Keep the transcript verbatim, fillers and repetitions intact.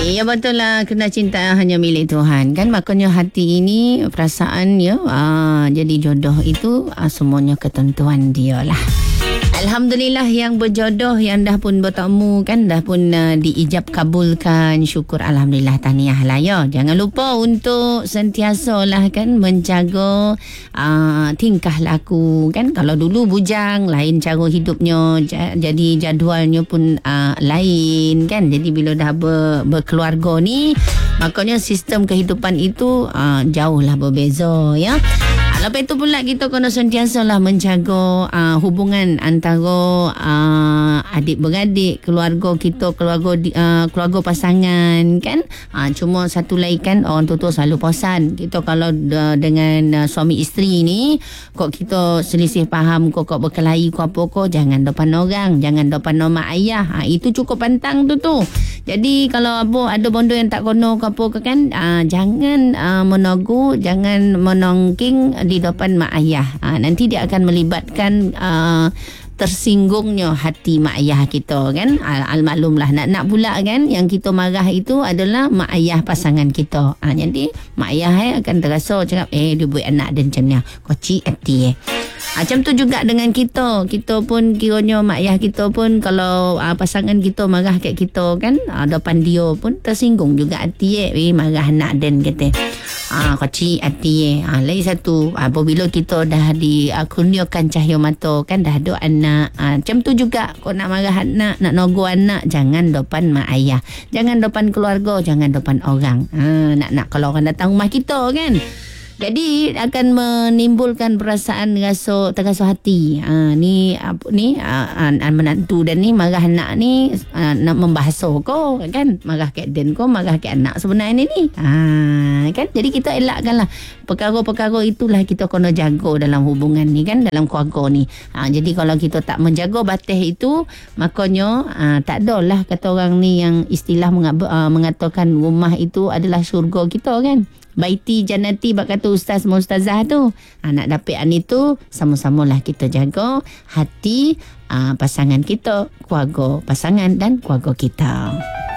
Ya betul lah, kena cinta hanya milik Tuhan kan. Makanya hati ini perasaan ya, aa, jadi jodoh itu aa, semuanya ketentuan dia lah. Alhamdulillah yang berjodoh, yang dah pun bertemu kan, dah pun uh, diijab kabulkan. Syukur Alhamdulillah, tahniah lah ya. Jangan lupa untuk sentiasa lah kan menjaga uh, tingkah laku kan. Kalau dulu bujang, lain cara hidupnya, jadi jadualnya pun uh, lain kan. Jadi bila dah ber, berkeluarga ni, makanya sistem kehidupan itu uh, jauh lah berbeza ya. Lepas itu pula kita kena sentiasalah menjaga uh, hubungan antara uh, adik-beradik, keluarga kita, keluarga uh, keluarga pasangan kan. Uh, cuma satu lagi kan, orang tua-tua selalu pesan kita kalau uh, dengan uh, suami isteri ni, kok kita selisih faham, kok kok berkelahi kok apa kok, jangan depan orang, jangan depan mak ayah. Uh, itu cukup pantang tu tu. Jadi kalau apa ada bondo yang tak kono ke apa ke kan, uh, jangan uh, menogu, jangan menongking di depan mak ayah. Ha, nanti dia akan melibatkan uh, tersinggungnya hati mak ayah kita kan. Al-maklum lah, nak-nak pula kan yang kita marah itu adalah mak ayah pasangan kita. Ha, jadi mak ayah eh, akan terasa cakap eh dia buat anak dia macam ni, kocik hati eh. Macam tu juga dengan kita. Kita pun kiranya mak ayah kita pun kalau uh, pasangan kita marah kat kita kan, uh, depan dia pun tersinggung juga hati eh. Eh marah anak dan kata. Ah, kecil hati eh. Ah, lagi satu, apabila kita dah dikurniakan cahaya mata kan, dah ada anak. Ah, macam tu juga, kau nak marah anak, nak nogo anak, jangan depan mak ayah, jangan depan keluarga, jangan depan orang. Ah, nak nak kalau orang datang rumah kita kan. Jadi akan menimbulkan perasaan rasa terasa hati. Ha, ni apa ni ha, menantu dan ni marah anak ni ha, nak membahasa kau kan, marah kat den kau, marah kat anak sebenarnya ni. Ha, kan jadi kita elakkanlah perkara-perkara itulah kita kena jaga dalam hubungan ni kan, dalam keluarga ni. Ha, jadi kalau kita tak menjaga batas itu, makanya ha, tak adalah kata orang ni yang istilah mengatakan rumah itu adalah syurga kita kan. Baiti janati bak kata ustaz sama ustazah tu. Ha, nak dapat itu sama-samalah kita jaga hati uh, pasangan kita, keluarga pasangan dan keluarga kita.